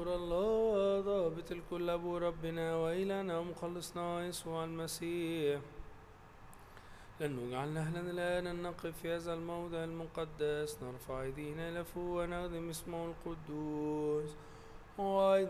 الله ضابط الكل أبو ربنا وإلهنا ومخلصنا يسوع المسيح، لأنه جعلنا أهلا الآن أن نقف في هذا الموضع المقدس نرفع أيدينا إلى فوق ونخدم اسمه القدوس.